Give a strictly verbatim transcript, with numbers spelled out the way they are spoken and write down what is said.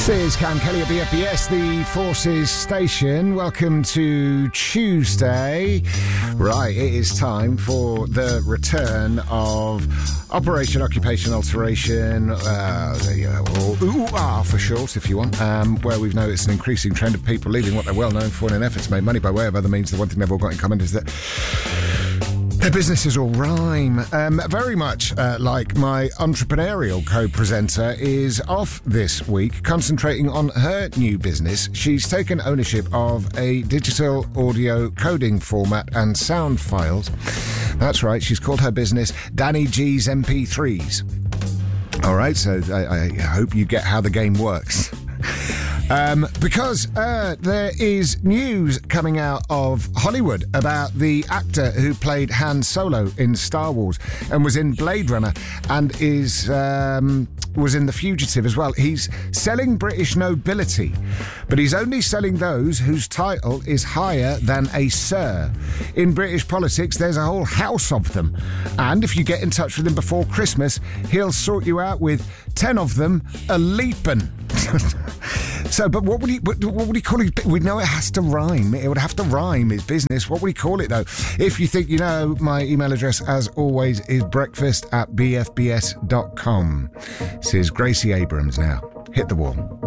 This is Cam Kelly at B F B S, the Forces Station. Welcome to Tuesday. Right, it is time for the return of Operation Occupation Alteration, uh, or O O R for short, if you want, um, where we've noticed an increasing trend of people leaving what they're well known for in an effort to make money by way of other means. The one thing they've all got in common is that their businesses all rhyme. Um, very much uh, like my entrepreneurial co-presenter is off this week, concentrating on her new business. She's taken ownership of a digital audio coding format and sound files. That's right, she's called her business Danny G's M P threes. All right, so I, I hope you get how the game works. Um, because uh, there is news coming out of Hollywood about the actor who played Han Solo in Star Wars and was in Blade Runner and is um, was in The Fugitive as well. He's selling British nobility, but he's only selling those whose title is higher than a Sir. In British politics, there's a whole house of them. And if you get in touch with him before Christmas, he'll sort you out with ten of them a leapin'. So, but what would he what, what would he call it? We know it has to rhyme. It would have to rhyme, his business. What would he call it, though? If you think you know, my email address, as always, is breakfast at b f b s dot com. This is Gracie Abrams now. Hit the wall.